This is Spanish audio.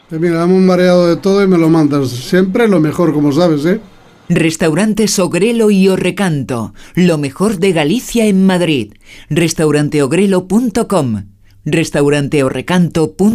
Pues mira, dame un mareado de todo y me lo mandas. Siempre lo mejor, como sabes, ¿eh? Restaurantes Ogrelo y Orrecanto, lo mejor de Galicia en Madrid. Restauranteogrelo.com, restauranteorrecanto.com.